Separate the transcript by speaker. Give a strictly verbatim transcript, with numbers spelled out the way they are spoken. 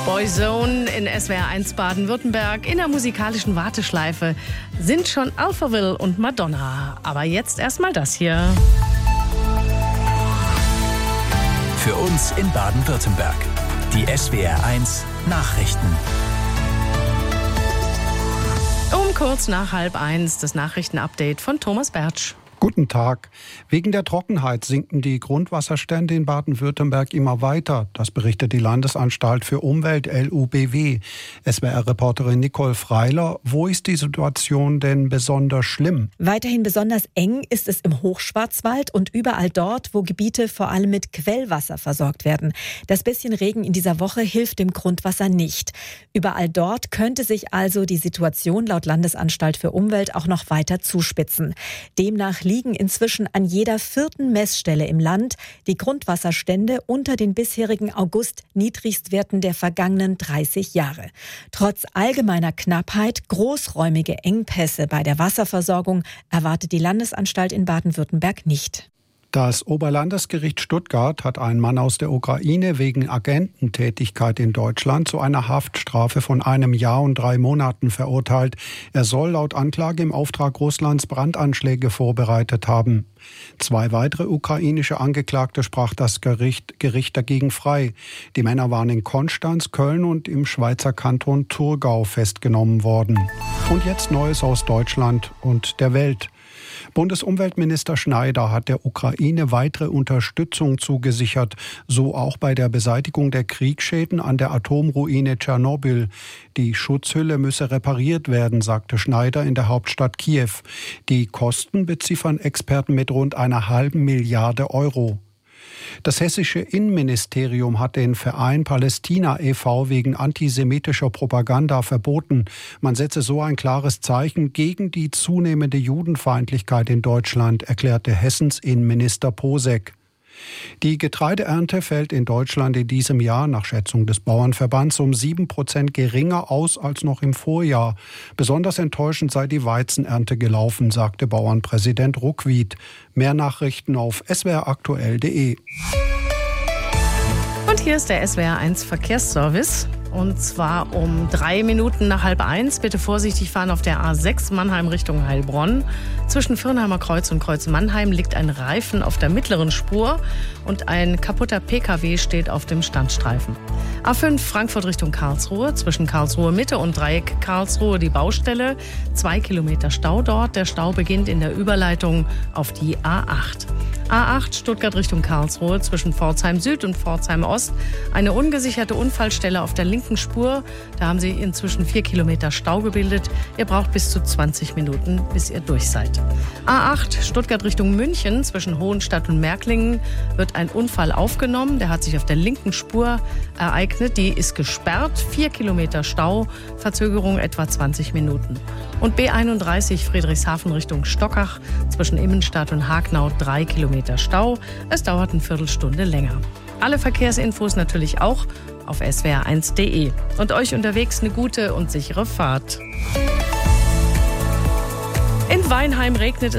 Speaker 1: Boyzone in S W R eins Baden-Württemberg. In der musikalischen Warteschleife sind schon Alphaville und Madonna. Aber jetzt erstmal das hier.
Speaker 2: Für uns in Baden-Württemberg. Die S W R eins Nachrichten.
Speaker 1: Um kurz nach halb eins das Nachrichtenupdate von Thomas Bertsch.
Speaker 3: Guten Tag. Wegen der Trockenheit sinken die Grundwasserstände in Baden-Württemberg immer weiter. Das berichtet die Landesanstalt für Umwelt L U B W. S W R-Reporterin Nicole Freiler, wo ist die Situation denn besonders schlimm?
Speaker 4: Weiterhin besonders eng ist es im Hochschwarzwald und überall dort, wo Gebiete vor allem mit Quellwasser versorgt werden. Das bisschen Regen in dieser Woche hilft dem Grundwasser nicht. Überall dort könnte sich also die Situation laut Landesanstalt für Umwelt auch noch weiter zuspitzen. Demnach liegen inzwischen an jeder vierten Messstelle im Land die Grundwasserstände unter den bisherigen August-Niedrigstwerten der vergangenen dreißig Jahre. Trotz allgemeiner Knappheit, großräumige Engpässe bei der Wasserversorgung erwartet die Landesanstalt in Baden-Württemberg nicht.
Speaker 3: Das Oberlandesgericht Stuttgart hat einen Mann aus der Ukraine wegen Agententätigkeit in Deutschland zu einer Haftstrafe von einem Jahr und drei Monaten verurteilt. Er soll laut Anklage im Auftrag Russlands Brandanschläge vorbereitet haben. Zwei weitere ukrainische Angeklagte sprach das Gericht, Gericht dagegen frei. Die Männer waren in Konstanz, Köln und im Schweizer Kanton Thurgau festgenommen worden. Und jetzt Neues aus Deutschland und der Welt. Bundesumweltminister Schneider hat der Ukraine weitere Unterstützung zugesichert, so auch bei der Beseitigung der Kriegsschäden an der Atomruine Tschernobyl. Die Schutzhülle müsse repariert werden, sagte Schneider in der Hauptstadt Kiew. Die Kosten beziffern Experten mit rund einer halben Milliarde Euro. Das hessische Innenministerium hat den Verein Palästina e V wegen antisemitischer Propaganda verboten. Man setze so ein klares Zeichen gegen die zunehmende Judenfeindlichkeit in Deutschland, erklärte Hessens Innenminister Posek. Die Getreideernte fällt in Deutschland in diesem Jahr nach Schätzung des Bauernverbands um sieben Prozent geringer aus als noch im Vorjahr. Besonders enttäuschend sei die Weizenernte gelaufen, sagte Bauernpräsident Ruckwied. Mehr Nachrichten auf s w r aktuell punkt d e.
Speaker 1: Und hier ist der S W R eins Verkehrsservice. Und zwar um drei Minuten nach halb eins. Bitte vorsichtig fahren auf der A sechs Mannheim Richtung Heilbronn. Zwischen Firnheimer Kreuz und Kreuz Mannheim liegt ein Reifen auf der mittleren Spur und ein kaputter P K W steht auf dem Standstreifen. A fünf Frankfurt Richtung Karlsruhe. Zwischen Karlsruhe Mitte und Dreieck Karlsruhe die Baustelle. Zwei Kilometer Stau dort. Der Stau beginnt in der Überleitung auf die A acht. A acht Stuttgart Richtung Karlsruhe. Zwischen Pforzheim Süd und Pforzheim Ost eine ungesicherte Unfallstelle auf der linken Spur. Da haben sie inzwischen vier Kilometer Stau gebildet. Ihr braucht bis zu zwanzig Minuten, bis ihr durch seid. A acht Stuttgart Richtung München. Zwischen Hohenstadt und Märklingen wird ein Unfall aufgenommen. Der hat sich auf der linken Spur ereignet. Die ist gesperrt. Vier Kilometer Stau. Verzögerung etwa zwanzig Minuten. Und B einunddreißig Friedrichshafen Richtung Stockach. Zwischen Immenstadt und Hagnau drei Kilometer Stau. Es dauert eine Viertelstunde länger. Alle Verkehrsinfos natürlich auch auf s w r eins punkt d e. Und euch unterwegs eine gute und sichere Fahrt. In Weinheim regnet es